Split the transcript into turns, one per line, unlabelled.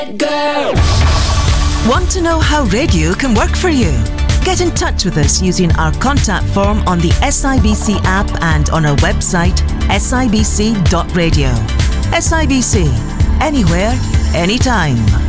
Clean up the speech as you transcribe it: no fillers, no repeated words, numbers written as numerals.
Girl.
Want to know how radio can work for you? Get in touch with us using our contact form on the SIBC app and on our website sibc.radio. SIBC, anywhere, anytime.